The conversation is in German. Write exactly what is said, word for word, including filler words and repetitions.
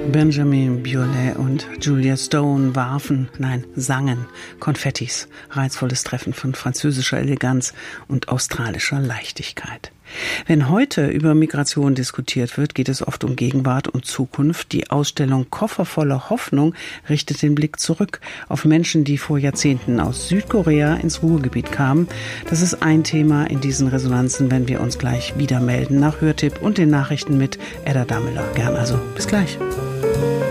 Benjamin Biolay und Julia Stone warfen, nein, sangen Konfettis. Reizvolles Treffen von französischer Eleganz und australischer Leichtigkeit. Wenn heute über Migration diskutiert wird, geht es oft um Gegenwart und Zukunft. Die Ausstellung Koffer voller Hoffnung richtet den Blick zurück auf Menschen, die vor Jahrzehnten aus Südkorea ins Ruhrgebiet kamen. Das ist ein Thema in diesen Resonanzen, wenn wir uns gleich wieder melden nach Hörtipp und den Nachrichten mit Edda Dammler. Gern also. Bis gleich.